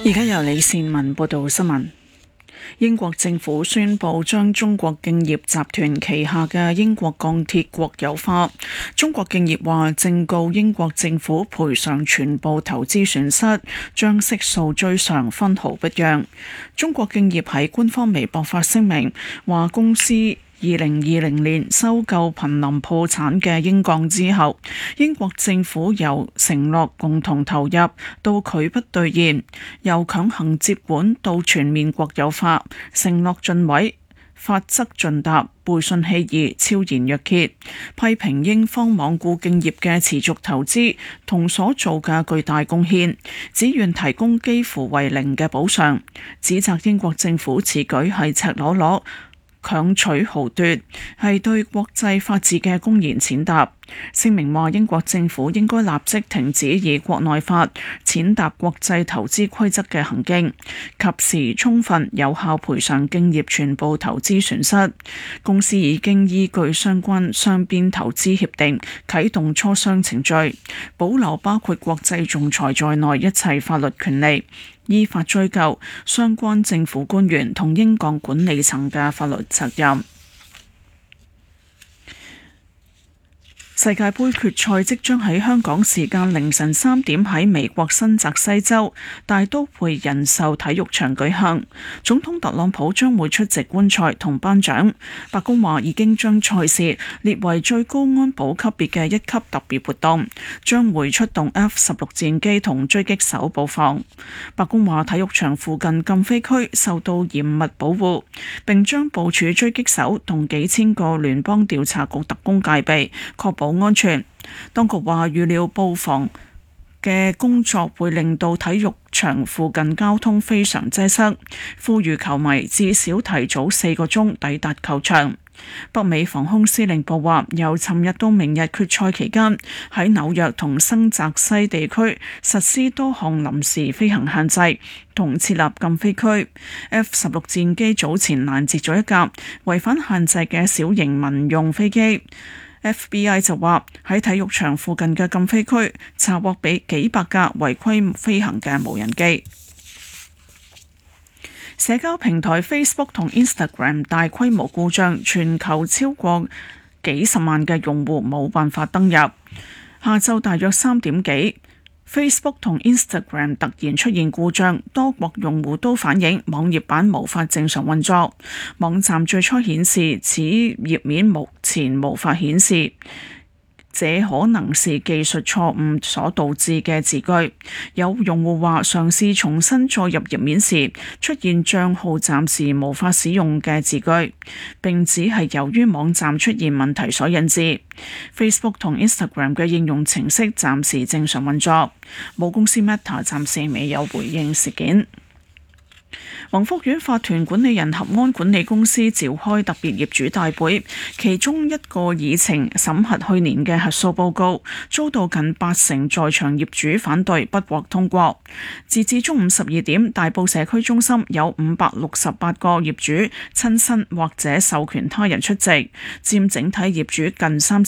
而家由李善文報道新聞。英國政府宣布將中國敬業集團旗下嘅英國鋼鐵國有化。中國敬業話正告英國政府賠償全部投資損失，將悉數追償，分毫不讓。中國敬業喺官方微博發聲明，話公司2020年收購瀕臨破產嘅英鋼之後，英國政府由承諾共同投入到拒不兌現，由強行接管到全面國有化，承諾盡毀，法則盡達，背信棄義，昭然若揭，批評英方罔顧敬業嘅持續投資同所做嘅巨大貢獻，只願提供幾乎為零嘅補償，指責英國政府此舉係赤裸裸強取豪奪，係對國際法治嘅公然踐踏。聲明話，英國政府應該立即停止以國內法踐踏國際投資規則嘅行徑，及時充分有效賠償敬業全部投資損失。公司已經依據相關雙邊投資協定啟動磋商程序，保留包括國際仲裁在內一切法律權利，依法追究相關政府官員同英鋼管理層嘅法律責任。世界盃決賽即將喺香港時間凌晨3點喺美國新澤西州大都會人壽體育場舉行。總統特朗普將會出席觀賽同頒獎。白宮話已經將賽事列為最高安保級別嘅一級特別活動，將會出動 F-16戰機同狙擊手布防。白宮話體育場附近禁飛區受到嚴密保護，並將部署狙擊手同幾千個聯邦調查局特工戒備，確保安全。當局話預料布防嘅工作會令到體育場附近交通非常擠塞，呼籲球迷至少提早4個鐘抵達球場。北美防空司令部話，由尋日到明日決賽期間，喺紐約同新澤西地區實施多項臨時飛行限制同設立禁飛區。F-16戰機早前攔截咗一架違反限制嘅小型民用飛機。FBI 就話喺體育場附近嘅禁飛區查獲比幾百架違規飛行嘅無人機。社交平台 Facebook 同 Instagram 大規模故障，全球超過幾十萬嘅用戶冇辦法登入。下晝大約3點幾，Facebook 同 Instagram 突然出現故障，多國用戶都反映網頁版無法正常運作。網站最初顯示此頁面目前無法顯示，這可能是技術錯誤所導致嘅字句。有用戶話嘗試重新載入頁面時，出現帳號暫時無法使用嘅字句，並只係由於網站出現問題所引致。Facebook 同 Instagram 嘅應用程式暫時正常運作，母公司 Meta 暫時未有回應事件。宏福苑法團管理人合安管理公司召開特別業主大會，其中一個議程審核去年嘅核數報告，遭到近80%在場業主反對，不獲通過。截至中午12點，大埔社區中心有568個業主親身或者授權他人出席，佔整體業主近